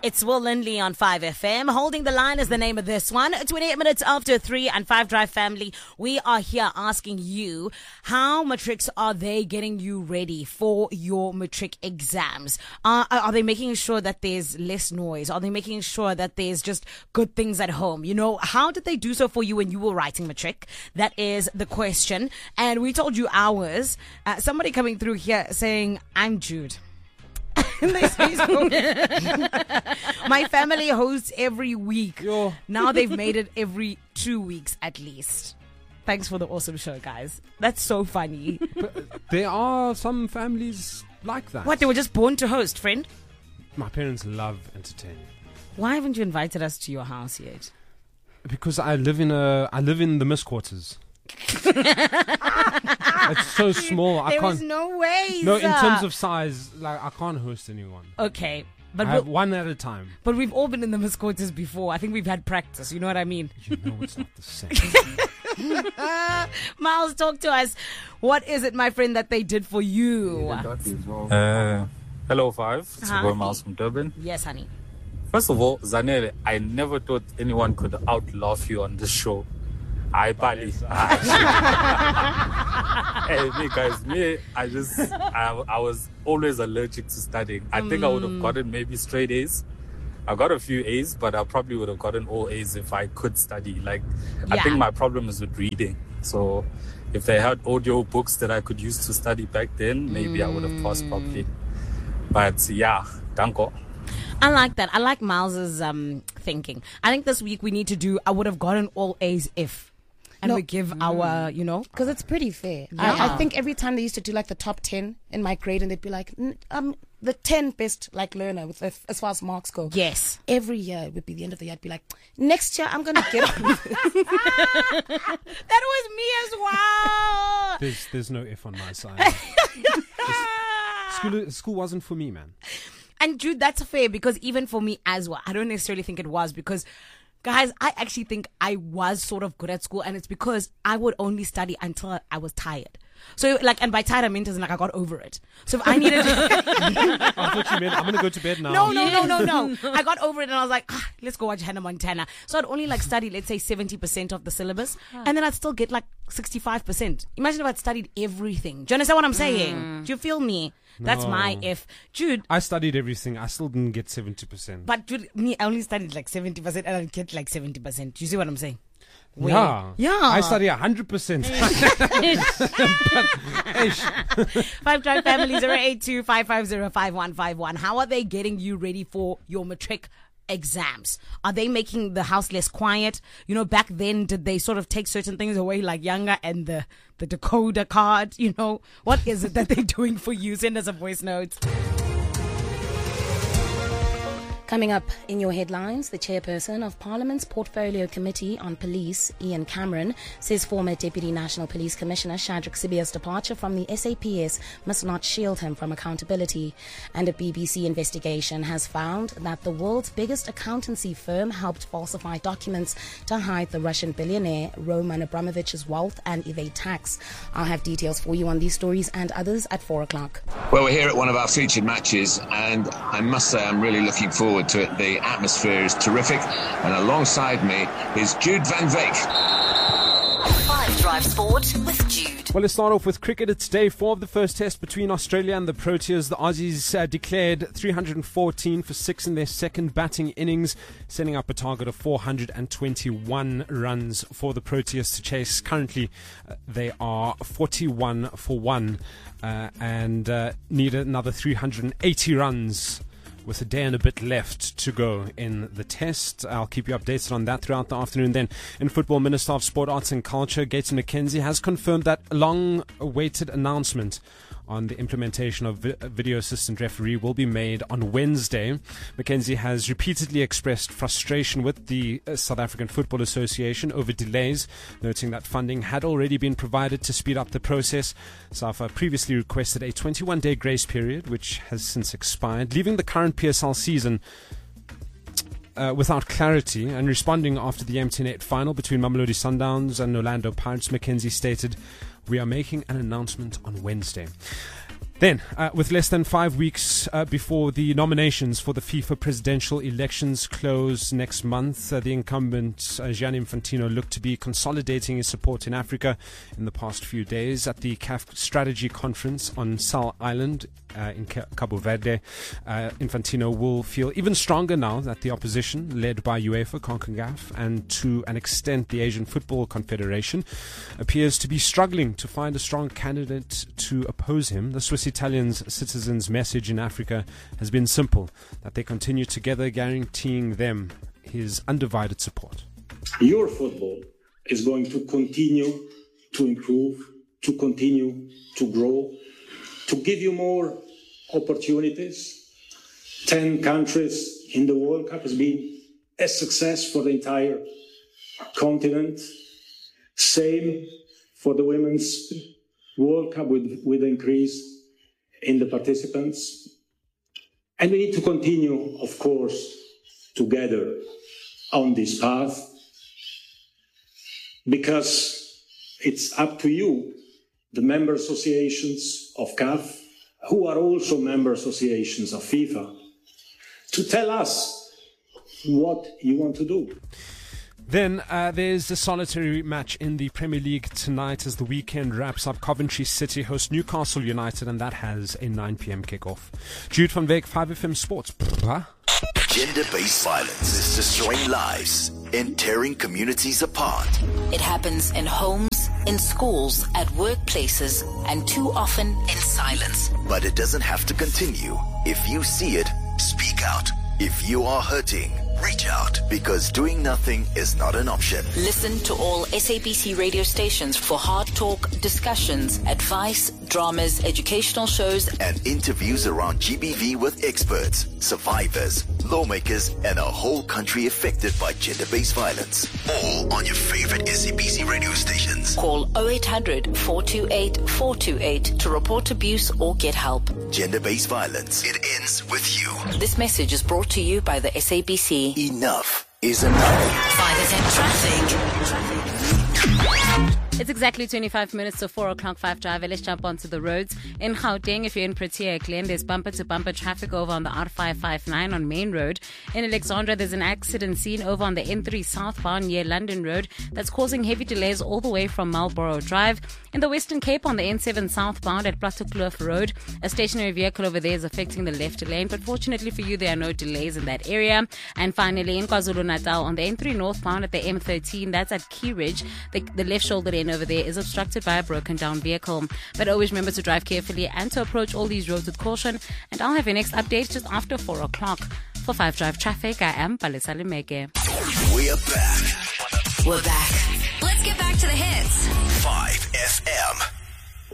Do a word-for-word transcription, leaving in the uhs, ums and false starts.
It's Will Lindley on five F M. Holding the Line is the name of this one. twenty-eight minutes after three and five Drive family. We are here asking you, how matrics are they getting you ready for your matric exams? Uh, are they making sure that there's less noise? Are they making sure that there's just good things at home? You know, how did they do so for you when you were writing matric? That is the question. And we told you ours. Uh, somebody coming through here saying, I'm Jude. They say so. My family hosts every week. Yo. Now they've made it every two weeks at least. Thanks for the awesome show, guys. That's so funny. But there are some families like that. What, they were just born to host, friend? My parents love entertaining. Why haven't you invited us to your house yet? Because I live in a I live in the Miss Quarters. It's so small. I There can't. is no way. No, in terms of size, like I can't host anyone. Okay, but I have we'll, one at a time. but we've all been in the Muscotas before. I think we've had practice. You know what I mean? You know it's not the same. Miles, talk to us. What is it, my friend, that they did for you? Uh, hello, Five. It's Hi. your boy Miles from Durban. Yes, honey. First of all, Zanele, I never thought anyone could outlaugh you on this show. I Bali. Hey, me guys, me, I just, I, I was always allergic to studying. I think I would have gotten maybe straight A's. I got a few A's, but I probably would have gotten all A's if I could study. Like, I Yeah. think my problem is with reading. So, if they had audio books that I could use to study back then, maybe I would have passed properly. But yeah, danko. I like that. I like Miles's um, thinking. I think this week we need to do, I would have gotten all A's if. And No. we give our, you know. Because it's pretty fair. Yeah. I, I think every time they used to do like the top ten in my grade, and they'd be like, "N- um, the ten best like learner with the, as far as marks go. Yes. Every year it would be the end of the year. I'd be like, next year I'm gonna get on with it. That was me as well. There's there's no F on my side. This- school school wasn't for me, man. And Jude, that's fair, because even for me as well, I don't necessarily think it was, because guys, I actually think I was sort of good at school, and it's because I would only study until I was tired. So, like, and by tired I meant as in, like, I got over it. So if I needed I thought you meant I'm gonna go to bed now. No, no, no, no, no. I got over it and I was like, ah, let's go watch Hannah Montana. So I'd only like study, let's say seventy percent of the syllabus, and then I'd still get like sixty-five percent. Imagine if I'd studied everything. Do you understand what I'm saying? Do you feel me? That's No. my F. Jude, I studied everything. I still didn't get seventy percent. but Jude, me, I only studied like seventy percent and I'd get like seventy percent. Do you see what I'm saying? Where- Yeah. Yeah. I study one hundred percent. Five Drive Family, zero eight two five five zero five one five one. How are they getting you ready for your matric exams? Are they making the house less quiet? You know, back then, did they sort of take certain things away, like Younger and the, the decoder card? You know, what is it that they're doing for you? Send us a voice note. Coming up in your headlines, the chairperson of Parliament's Portfolio Committee on Police, Ian Cameron, says former Deputy National Police Commissioner Shadrack Sibiya's departure from the S A P S must not shield him from accountability. And a B B C investigation has found that the world's biggest accountancy firm helped falsify documents to hide the Russian billionaire Roman Abramovich's wealth and evade tax. I'll have details for you on these stories and others at four o'clock. Well, we're here at one of our featured matches, and I must say I'm really looking forward to it. The atmosphere is terrific, and alongside me is Jude Van Veek. five Drive Sport with Jude. Well, let's start off with cricket. It's day four of the first test between Australia and the Proteas. The Aussies uh, declared three hundred fourteen for six in their second batting innings, setting up a target of four hundred twenty-one runs for the Proteas to chase. Currently, uh, they are forty-one for one uh, and uh, need another three hundred eighty runs with a day and a bit left to go in the test. I'll keep you updated on that throughout the afternoon. Then, in football, Minister of Sport, Arts and Culture, Gaten McKenzie, has confirmed that long-awaited announcement on the implementation of vi- video assistant referee will be made on Wednesday. McKenzie has repeatedly expressed frustration with the uh, South African Football Association over delays, noting that funding had already been provided to speed up the process. SAFA previously requested a twenty-one day grace period, which has since expired, leaving the current P S L season Uh, without clarity. And responding after the M T N eight final between Mamelodi Sundowns and Orlando Pirates, McKenzie stated, "We are making an announcement on Wednesday." Then, uh, with less than five weeks uh, before the nominations for the FIFA presidential elections close next month, uh, the incumbent uh, Gianni Infantino looked to be consolidating his support in Africa. In the past few days at the C A F Strategy Conference on Sal Island uh, in Cabo Verde, uh, Infantino will feel even stronger now that the opposition, led by UEFA, CONCACAF, and to an extent the Asian Football Confederation, appears to be struggling to find a strong candidate to oppose him. The Swiss Italian's citizens' message in Africa has been simple, that they continue together, guaranteeing them his undivided support. Your football is going to continue to improve, to continue to grow, to give you more opportunities. Ten countries in the World Cup has been a success for the entire continent. Same for the Women's World Cup with, with increase in the participants. And we need to continue, of course, together on this path, because it's up to you, the member associations of C A F, who are also member associations of FIFA, to tell us what you want to do. Then uh, there's a solitary match in the Premier League tonight as the weekend wraps up. Coventry City host Newcastle United, and that has a nine p.m. kickoff. Jude van Veek, five F M Sports. Huh? Gender-based violence is destroying lives and tearing communities apart. It happens in homes, in schools, at workplaces, and too often in silence. But it doesn't have to continue. If you see it, speak out. If you are hurting, reach out, because doing nothing is not an option. Listen to all S A B C radio stations for hard talk, discussions, advice, dramas, educational shows, and interviews around G B V with experts, survivors, lawmakers, and a whole country affected by gender-based violence. All on your favorite S A B C radio stations. Call oh eight hundred, four two eight, four two eight to report abuse or get help. Gender-based violence. It ends with you. This message is brought to you by the S A B C. Enough is enough. five F M Traffic. It's exactly twenty-five minutes to four o'clock, five Driver. Let's jump onto the roads. In Gauteng, if you're in Protea Glen, there's bumper-to-bumper traffic over on the R five five nine on Main Road. In Alexandra, there's an accident scene over on the N three southbound near London Road that's causing heavy delays all the way from Marlborough Drive. In the Western Cape, on the N seven southbound at Plattekloof Road, a stationary vehicle over there is affecting the left lane, but fortunately for you, there are no delays in that area. And finally, in KwaZulu-Natal, on the N three northbound at the M thirteen, that's at Key Ridge, the, the left shoulder lane over there is obstructed by a broken down vehicle. But always remember to drive carefully and to approach all these roads with caution. And I'll have your next update just after four o'clock. For five Drive Traffic, I am Palesa Limeke. We're back. We're back. Let's get back to the hits. five F M.